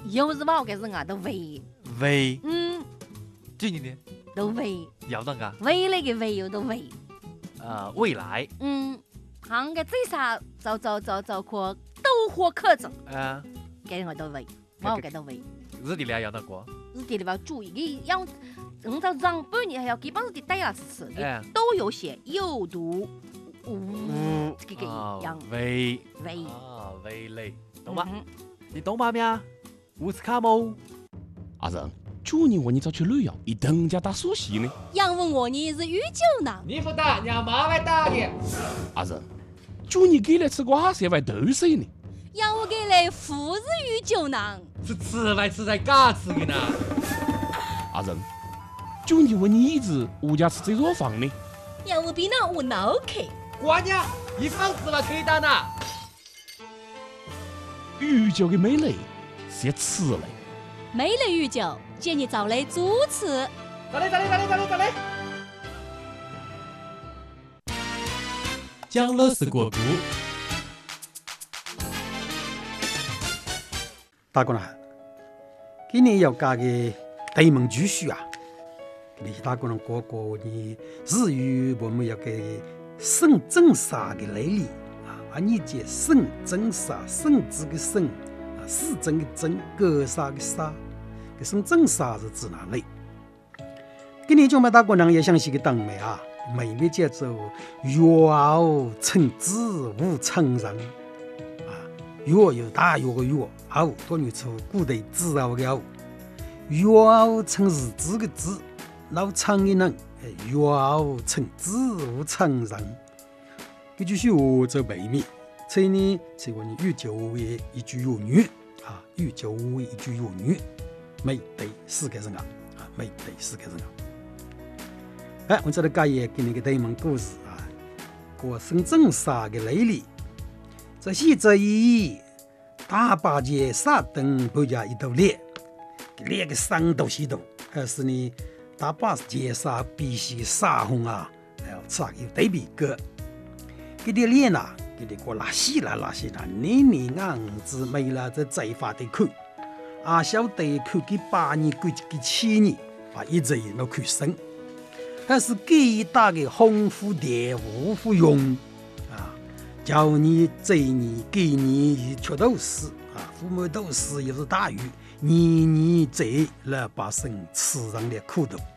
有时候个是俺都为， 为，今年呢？ 都为， 要那个？ 为那个为有都为。 未来。 行个最少就过都火课程。给我都为，我给都为。 日历里要那个？ 日历里要注意，你要照上半年还要基本上得带了吃，都有写有读无这个样。 为累，懂吗？你懂吗？咩？乌斯卡姆。 阿仁，去年我你早去旅游，一等家打苏西呢。 杨问我你是宇宙呢？ 你不打，让妈妈打你。 阿仁，去年给来吃瓜是为豆水呢。 杨我给来富是宇宙呢？ 是吃外吃在嘎吃的呢。 阿仁，去年我你一直物价吃这座房呢。 杨我比那我脑壳。 瓜娘，一房子嘛可以打呢。 宇宙的美丽是吃嘞。 美丽宇宙，建议找来主持。 走嘞。 江乐士果谷。 大哥呢？今年要加个对门继续啊！你大哥人哥哥你至于我们要给省政啥的来历啊？你这省政啥？省字的省啊，市政的政，格啥的啥？这省政啥是指哪类？今年就买大哥人也想起个当妹啊，妹妹节奏月熬成子无成人。月有大月个月，后多年出古代字后个后，月后成日子个字，老长的人，月后成子无成人。这就是我这妹妹，所以呢，这个呢，宇宙为一句有语啊，宇宙为一句有语，美对世界人啊，美对世界人啊。我这里讲也给你个对门故事啊，过深圳啥个来历。这些这一大把节沙灯不加一头脸，脸个上头西头，还是呢大把节沙必须沙红啊，啥有对比个，给的脸呐，给的过拉稀啦，年硬子没了这再发的口，啊晓得口给8年过给7年，把一直都看生，还是给大个红富的无富用。叫你这你给你却都是啊，父母都是又是大鱼，你这来把生吃上的苦头，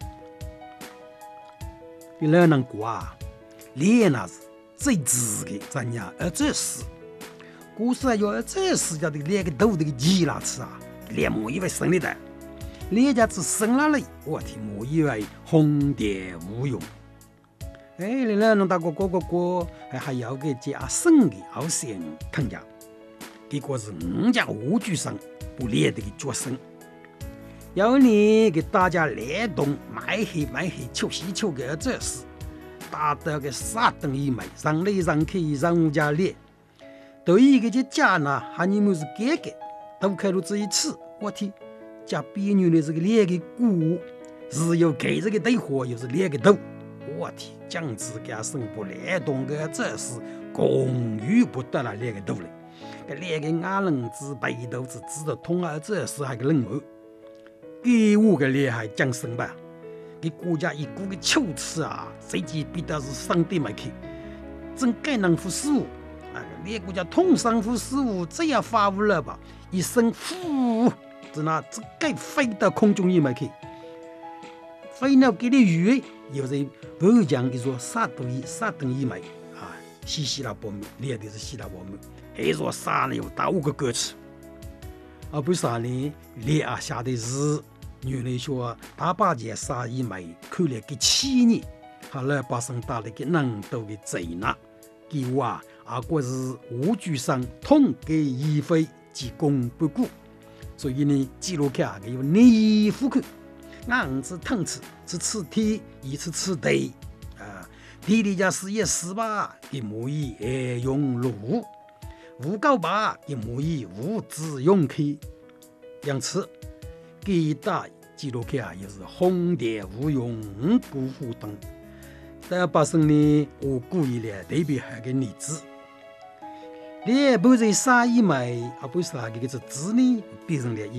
你老能过啊，脸那是最直的，咱家这是，故事要这是叫的脸个头这个鸡拉吃啊，脸没以为生的的，脸家只生了嘞，我听没以为红蝶无用。你那弄大哥还要给加生的好先看家，结果是5家5举上不列的决生，要你给大家联动买黑求西求个这事，打得个啥等一枚，让来让去让5家列，对于个家呢，还你们是给都开了这一次，我听家别扭的这个列个股，是有给这个对货，又是列个斗。我天，将子给生不联动个这是共与不得了列个头嘞，个列个牙棱子背头子知道通啊，这是还个冷漠，给我个厉害将生吧，给国家一股个秋刺啊，谁记比的是上帝没去，真该能服事务啊，列国家通商服事务这样发务了吧，一声呼，只那这该飞到空中也没去。飞鸟给的鱼，有人不讲，你说啥等一枚啊？希腊伯母列的是希腊伯母，还说啥呢？有大5个歌词，而不啥呢？列啊下的是原来说大把节杀一枚，看来给7年，后来把生打了个能都给贼拿，给我啊过是5举上痛给一飞及功不顾，所以呢记录看给有内服看。硬子疼吃天，一吃地啊！地里家事业失败，给母以用路，无告吧，给母以无资用去，因此给大记录起啊，也是红蝶无用辜负等。但把生呢，我故意来对比还个例子，你不是杀一枚，而不是那个字呢，变成了